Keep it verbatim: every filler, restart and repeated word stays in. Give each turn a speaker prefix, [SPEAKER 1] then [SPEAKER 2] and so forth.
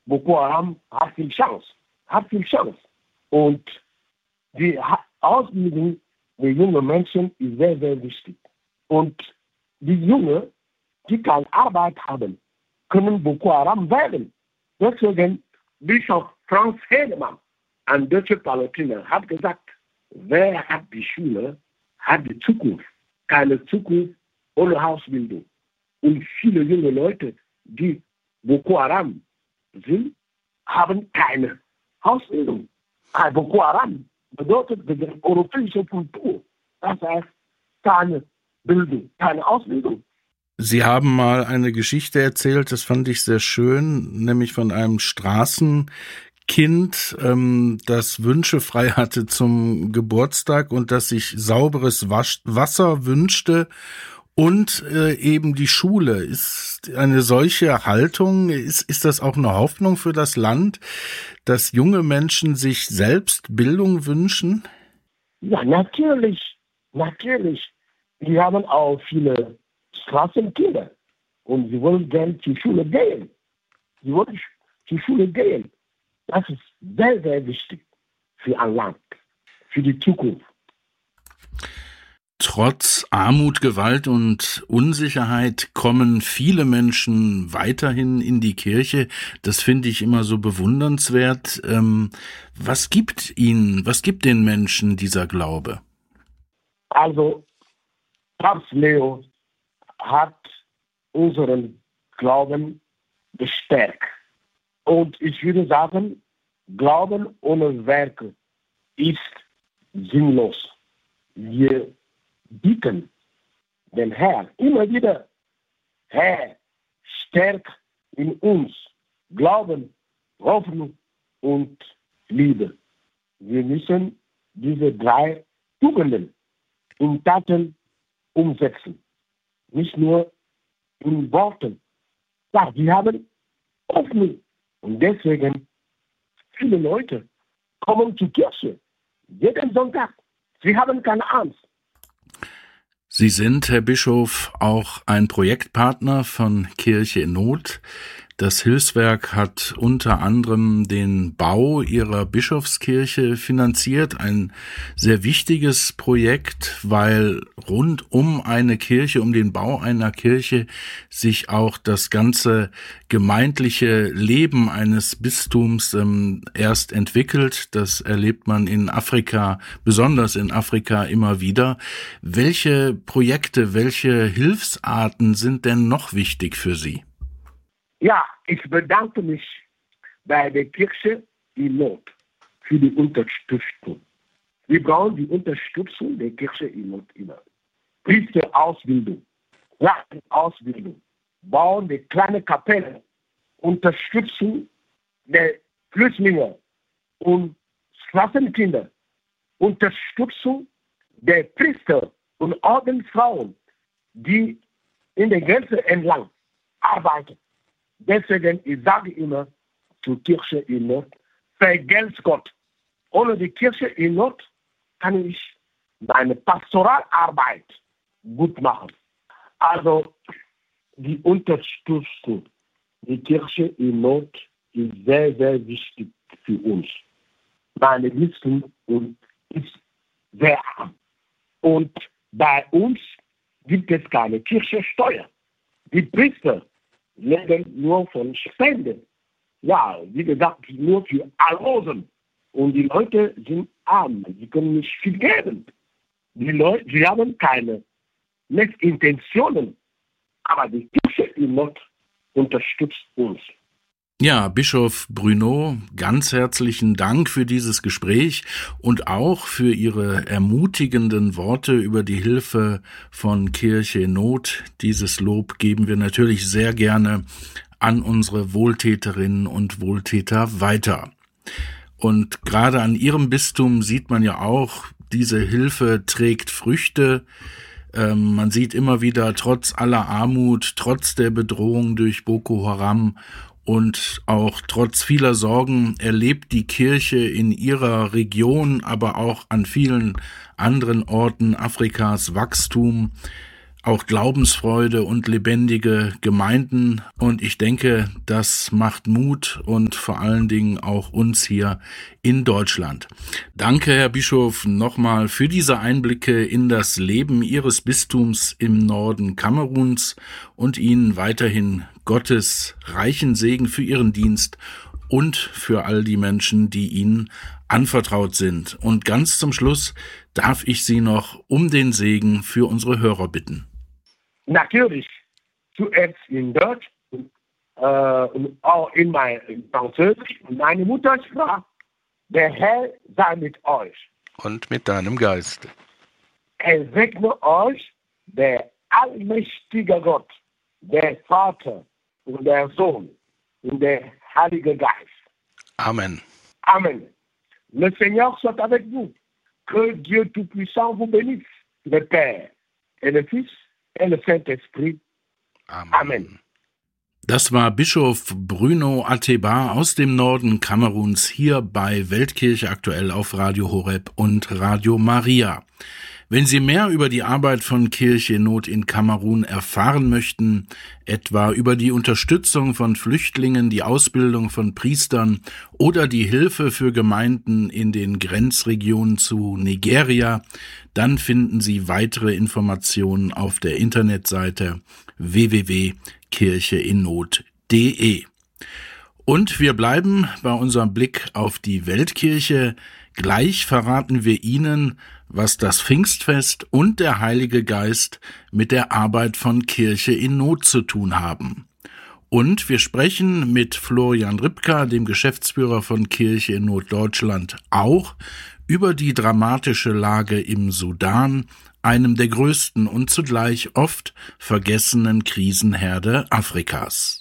[SPEAKER 1] Boko Haram hat viel Chance, hat viel Chance. Und die Ausbildung der jungen Menschen ist sehr, sehr wichtig. Und die Jungen, die keine Arbeit haben, können Boko Haram werden. Deswegen Bischof Franz Hedemann, ein deutscher Palästinenser, hat gesagt, wer hat die Schule, hat die Zukunft. Keine Zukunft ohne Ausbildung. Und viele junge Leute, die Boko Haram sind, haben keine Ausbildung. Boko Haram bedeutet die europäische Kultur. Das heißt, keine Bildung, keine Ausbildung.
[SPEAKER 2] Sie haben mal eine Geschichte erzählt, das fand ich sehr schön, nämlich von einem Straßenkind, ähm, das Wünsche frei hatte zum Geburtstag und das sich sauberes Wasch- Wasser wünschte und äh, eben die Schule. Ist eine solche Haltung, ist, ist das auch eine Hoffnung für das Land, dass junge Menschen sich selbst Bildung wünschen?
[SPEAKER 1] Ja, natürlich, natürlich. Wir haben auch viele Straßenkinder und sie wollen gerne zur Schule gehen. Sie wollen zur Schule gehen. Das ist sehr, sehr wichtig für ein Land, für die Zukunft.
[SPEAKER 2] Trotz Armut, Gewalt und Unsicherheit kommen viele Menschen weiterhin in die Kirche. Das finde ich immer so bewundernswert. Ähm, was gibt ihnen, was gibt den Menschen dieser Glaube?
[SPEAKER 1] Also, Papst Leo hat unseren Glauben gestärkt. Und ich würde sagen, Glauben ohne Werke ist sinnlos. Wir bitten den Herrn immer wieder, Herr, stärk in uns Glauben, Hoffnung und Liebe. Wir müssen diese drei Tugenden in Taten umsetzen. Nicht nur in Worten. Ja, wir haben Hoffnung. Und deswegen, viele Leute kommen zur Kirche jeden Sonntag. Sie haben keine Angst.
[SPEAKER 2] Sie sind, Herr Bischof, auch ein Projektpartner von Kirche in Not. Das Hilfswerk hat unter anderem den Bau ihrer Bischofskirche finanziert. Ein sehr wichtiges Projekt, weil rund um eine Kirche, um den Bau einer Kirche sich auch das ganze gemeindliche Leben eines Bistums ähm, erst entwickelt. Das erlebt man in Afrika, besonders in Afrika immer wieder. Welche Projekte, welche Hilfsarten sind denn noch wichtig für Sie?
[SPEAKER 1] Ja, ich bedanke mich bei der Kirche in Not für die Unterstützung. Wir brauchen die Unterstützung der Kirche in Not immer. Priesterausbildung, Ausbildung, Bauen der kleinen Kapelle, Unterstützung der Flüchtlinge und Straßenkinder, Unterstützung der Priester und Ordensfrauen, die in der Grenze entlang arbeiten. Deswegen, ich sage immer zur Kirche in Not, vergelt's Gott. Ohne die Kirche in Not kann ich meine Pastoralarbeit gut machen. Also die Unterstützung der Kirche in Not ist sehr, sehr wichtig für uns. Meine Bistum ist sehr arm. Und bei uns gibt es keine Kirchensteuer. Die Priester leben nur von Spenden. Ja, wie gesagt, nur für Almosen. Und die Leute sind arm, sie können nicht viel geben. Die Leute, sie haben keine Intentionen. Aber die Kirche in Not unterstützt uns.
[SPEAKER 2] Ja, Bischof Bruno, ganz herzlichen Dank für dieses Gespräch und auch für Ihre ermutigenden Worte über die Hilfe von Kirche in Not. Dieses Lob geben wir natürlich sehr gerne an unsere Wohltäterinnen und Wohltäter weiter. Und gerade an Ihrem Bistum sieht man ja auch, diese Hilfe trägt Früchte. Ähm, man sieht immer wieder, trotz aller Armut, trotz der Bedrohung durch Boko Haram und auch trotz vieler Sorgen erlebt die Kirche in ihrer Region, aber auch an vielen anderen Orten Afrikas Wachstum. auch Glaubensfreude und lebendige Gemeinden. Und ich denke, das macht Mut und vor allen Dingen auch uns hier in Deutschland. Danke, Herr Bischof, nochmal für diese Einblicke in das Leben Ihres Bistums im Norden Kameruns und Ihnen weiterhin Gottes reichen Segen für Ihren Dienst und für all die Menschen, die Ihnen anvertraut sind. Und ganz zum Schluss darf ich Sie noch um den Segen für unsere Hörer bitten.
[SPEAKER 1] Natürlich, zuerst in Deutsch äh, und auch in mein Französisch und meine Muttersprache. Der Herr sei mit euch.
[SPEAKER 2] Und mit deinem Geist.
[SPEAKER 1] Er segne euch, der allmächtige Gott, der Vater und der Sohn und der Heilige Geist.
[SPEAKER 2] Amen.
[SPEAKER 1] Amen. Le Seigneur soit avec vous. Que Dieu Tout-Puissant vous bénisse, le Père et le Fils et le Saint-Esprit.
[SPEAKER 2] Amen.
[SPEAKER 1] Amen.
[SPEAKER 2] Das war Bischof Bruno Ateba aus dem Norden Kameruns hier bei Weltkirche aktuell auf Radio Horeb und Radio Maria. Wenn Sie mehr über die Arbeit von Kirche in Not in Kamerun erfahren möchten, etwa über die Unterstützung von Flüchtlingen, die Ausbildung von Priestern oder die Hilfe für Gemeinden in den Grenzregionen zu Nigeria, dann finden Sie weitere Informationen auf der Internetseite w w w punkt kirche in not punkt de. Und wir bleiben bei unserem Blick auf die Weltkirche. Gleich verraten wir Ihnen, was das Pfingstfest und der Heilige Geist mit der Arbeit von Kirche in Not zu tun haben. Und wir sprechen mit Florian Ripka, dem Geschäftsführer von Kirche in Not Deutschland, auch über die dramatische Lage im Sudan, einem der größten und zugleich oft vergessenen Krisenherde Afrikas.